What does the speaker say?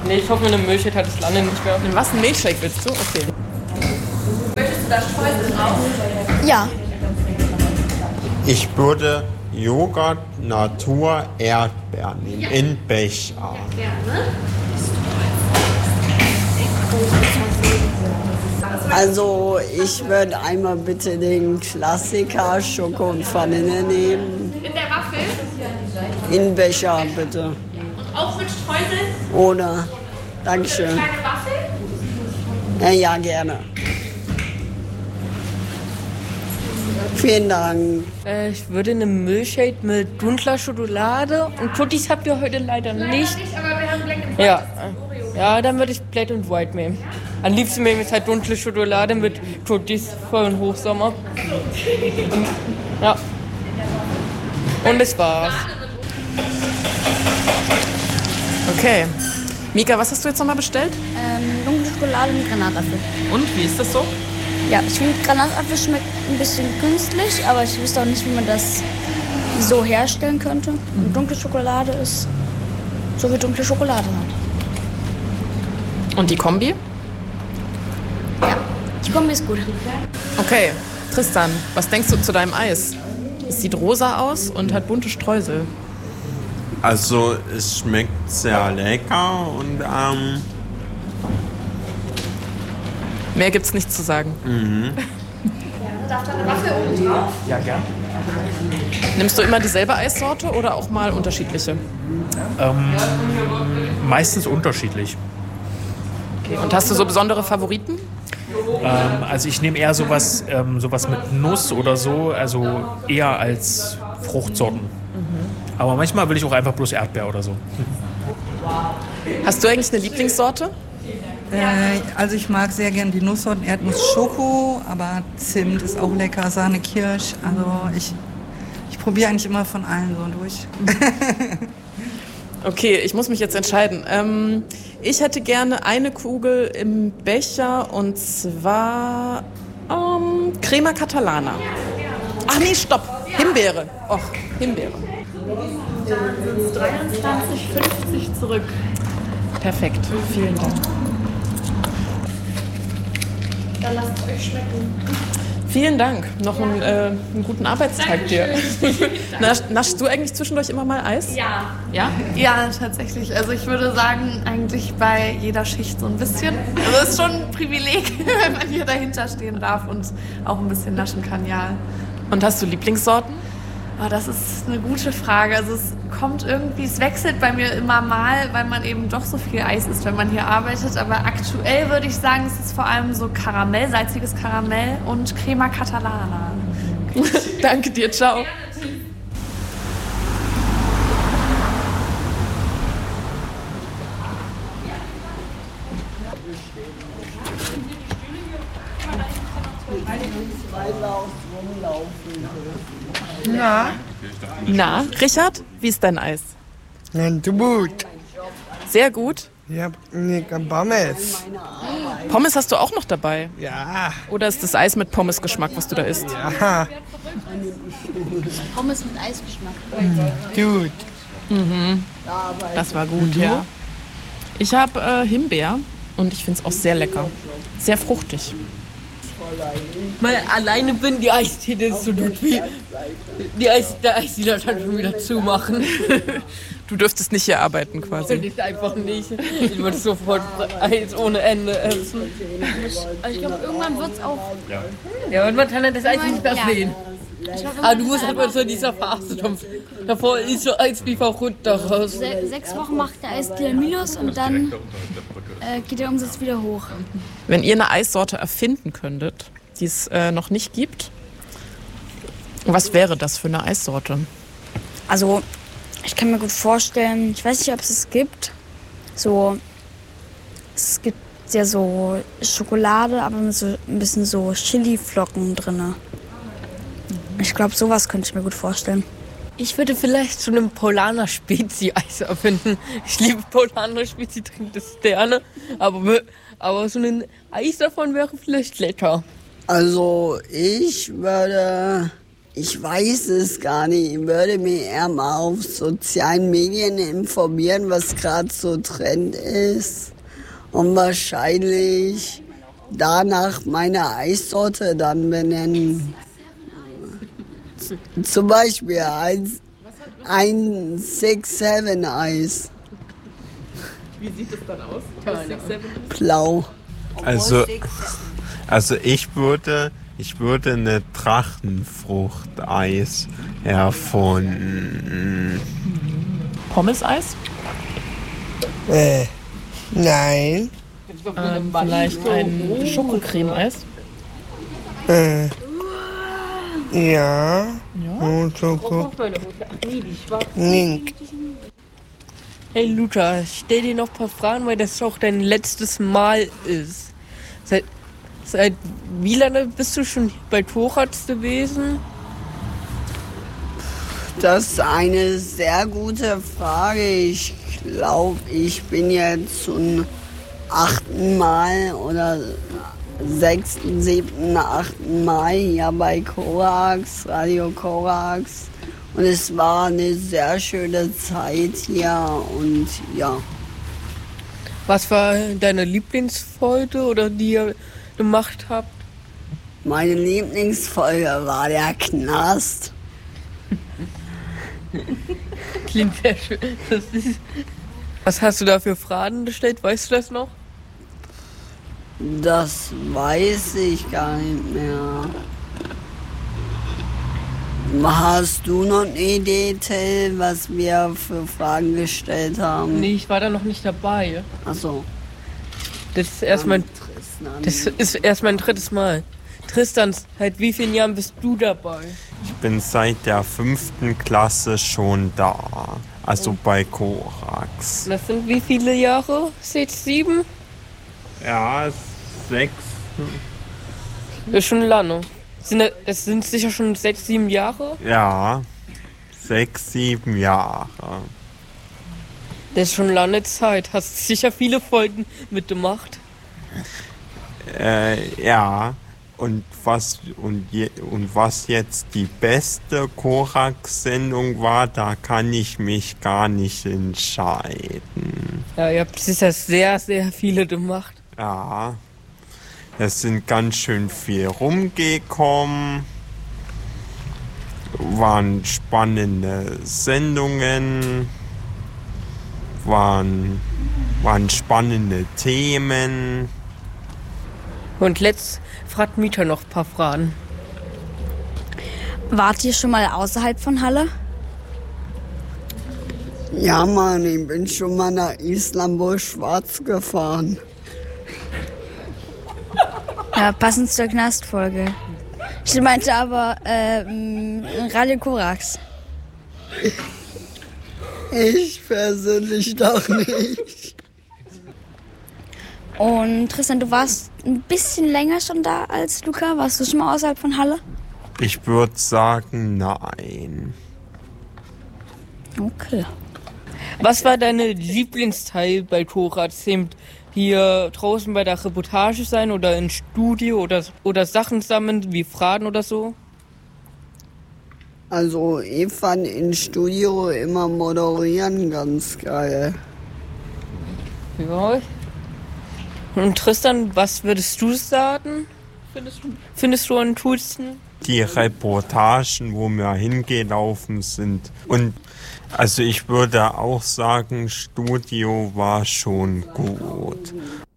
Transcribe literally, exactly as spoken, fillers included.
Nee, ich hoffe, eine Milchshake hat das Lande nicht mehr. In was, ein Milchshake willst du? Okay. Möchtest du da Streusel drauf? Ja. Ich würde Joghurt Natur Erdbeeren nehmen, in Becher. Gerne. Also ich würde einmal bitte den Klassiker Schoko und Vanille nehmen. In der Waffel? In Becher bitte. Und auch mit Streusel? Ohne. Dankeschön. Kleine Waffel? Ja, ja, gerne. Vielen Dank. Äh, ich würde eine Milchshake mit dunkler Schokolade und Tuttis habt ihr heute leider nicht. Nicht, aber wir haben Black and White. Ja, äh, ja, dann würde ich Black and White nehmen. Am liebsten nehme ich halt dunkle Schokolade mit Tuttis für den Hochsommer. Und, ja. Und das war's. Okay. Mika, was hast du jetzt nochmal bestellt? Ähm, dunkle Schokolade und Granatapfel. Und, wie ist das so? Ja, ich finde, Granatapfel schmeckt ein bisschen künstlich, aber ich wüsste auch nicht, wie man das so herstellen könnte. Und dunkle Schokolade ist so wie dunkle Schokolade halt. Und die Kombi? Ja, die Kombi ist gut. Okay. Tristan, was denkst du zu deinem Eis? Es sieht rosa aus und hat bunte Streusel. Also es schmeckt sehr lecker und ähm, Mehr gibt's nicht zu sagen. mhm. Darf da eine Waffel oben drauf? Ja, gern. Nimmst du immer dieselbe Eissorte oder auch mal unterschiedliche? Ähm, meistens unterschiedlich. Okay. Und hast du so besondere Favoriten? Ähm, also ich nehme eher sowas, ähm, sowas mit Nuss oder so, also eher als Fruchtsorten. Mhm. Aber manchmal will ich auch einfach bloß Erdbeer oder so. Hast du eigentlich eine Lieblingssorte? Äh, also ich mag sehr gern die Nusssorten Erdnuss Schoko, aber Zimt ist auch lecker, Sahne Kirsch. Also ich, ich probiere eigentlich immer von allen so durch. Okay, ich muss mich jetzt entscheiden. Ähm, ich hätte gerne eine Kugel im Becher und zwar ähm, Crema Catalana. Ach nee, stopp. Himbeere. Och, Himbeere. Dann sind es dreiundzwanzig fünfzig zurück. Perfekt. Vielen Dank. Dann lasst es euch schmecken. Vielen Dank. Noch einen, äh, einen guten Arbeitstag dir. Nasch, naschst du eigentlich zwischendurch immer mal Eis? Ja. Ja? Ja, tatsächlich. Also ich würde sagen, eigentlich bei jeder Schicht so ein bisschen. Also es ist schon ein Privileg, wenn man hier dahinter stehen darf und auch ein bisschen naschen kann, ja. Und hast du Lieblingssorten? Oh, das ist eine gute Frage. Also es kommt irgendwie, es wechselt bei mir immer mal, weil man eben doch so viel Eis isst, wenn man hier arbeitet. Aber aktuell würde ich sagen, es ist vor allem so Karamell, salziges Karamell und Crema Catalana. Danke dir, ciao. Na? Na, Richard, wie ist dein Eis? Ja, gut. Sehr gut. Ja, nee, Pommes. Pommes hast du auch noch dabei? Ja. Oder ist das Eis mit Pommesgeschmack, was du da isst? Ja. Pommes mit Eisgeschmack. Gut. Mhm. Das war gut, ja. Ich habe äh, Himbeer und ich finde es auch sehr lecker. Sehr fruchtig. Mal alleine bin, die Eistee, das ist so gut wie die Eis, der Eisdealer kann schon wieder zumachen. Du dürftest nicht hier arbeiten quasi. Ich einfach nicht. Ich würde sofort Eis ohne Ende essen. Ich glaube, irgendwann wird es auch... Ja, und man kann das Eis nicht mehr Ja. sehen. Aber du musst halt mal so in dieser Phase davor ist so Eis wie verrückt daraus. Se sechs Wochen macht der Eisdealer Minus und dann äh, geht der Umsatz wieder hoch. Wenn ihr eine Eissorte erfinden könntet, die es äh, noch nicht gibt, was wäre das für eine Eissorte? Also, ich kann mir gut vorstellen, ich weiß nicht, ob es es gibt, so, es gibt ja so Schokolade, aber mit so ein bisschen so Chili-Flocken drin. Ich glaube, sowas könnte ich mir gut vorstellen. Ich würde vielleicht so einem Polaner Spezi-Eis erfinden. Ich liebe Polaner Spezi, trinke das gerne. Aber, aber so ein Eis davon wäre vielleicht lecker. Also ich würde Ich weiß es gar nicht. Ich würde mich eher mal auf sozialen Medien informieren, was gerade so Trend ist. Und wahrscheinlich danach meine Eissorte dann benennen. Zum Beispiel ein, ein six seven Eis. Wie sieht es dann aus? Blau. Also, also ich würde, ich würde eine Drachenfrucht-Eis erfunden. Pommes-Eis? Äh, nein. Ähm, vielleicht ein Schokocreme-Eis? Äh, ja. Und Schoko. Link. Hey Luca, stell dir noch ein paar Fragen, weil das auch dein letztes Mal ist. Seit, seit wie lange bist du schon bei Thorax gewesen? Das ist eine sehr gute Frage. Ich glaube, ich bin jetzt zum achten Mal oder sechsten, siebten, achten Mal hier bei Korax, Radio Korax. Und es war eine sehr schöne Zeit hier und ja. Was war deine Lieblingsfolge oder die ihr gemacht habt? Meine Lieblingsfolge war der Knast. Klingt sehr schön. Das ist Was hast du da für Fragen gestellt? Weißt du das noch? Das weiß ich gar nicht mehr. Hast du noch eine Idee, Till, was wir für Fragen gestellt haben? Nee, ich war da noch nicht dabei. Ach so. Das ist erst mein, das ist erst mein drittes Mal. Tristan, seit wie vielen Jahren bist du dabei? Ich bin seit der fünften Klasse schon da. Also bei Korax. Das sind wie viele Jahre? Sechs, sieben? Ja, sechs. Das ist schon lange. Sind, das sind sicher schon sechs, sieben Jahre? Ja, sechs, sieben Jahre. Das ist schon lange Zeit. Hast sicher viele Folgen mitgemacht. Äh, ja. Und was, und, je, und was jetzt die beste Korax-Sendung war, da kann ich mich gar nicht entscheiden. Ja, ihr habt sicher sehr, sehr viele gemacht. Ja. Es sind ganz schön viel rumgekommen. Waren spannende Sendungen. Waren, waren spannende Themen. Und letzt fragt Mieter noch ein paar Fragen. Wart ihr schon mal außerhalb von Halle? Ja, Mann, ich bin schon mal nach Istanbul-Schwarz gefahren. Ja, passend zur Knastfolge. Ich meinte aber ähm, Radio Korax. Ich persönlich doch nicht. Und Tristan, du warst ein bisschen länger schon da als Luca. Warst du schon mal außerhalb von Halle? Ich würde sagen, nein. Okay. Was war deine Lieblingsteil bei Korax? Hier draußen bei der Reportage sein oder im Studio oder, oder Sachen sammeln wie Fragen oder so? Also ich fand im Studio immer moderieren ganz geil. Ja. Und Tristan, was würdest du sagen? Findest du, findest du am coolsten? Die Reportagen, wo wir hingelaufen sind. Und also ich würde auch sagen, Studio war schon gut.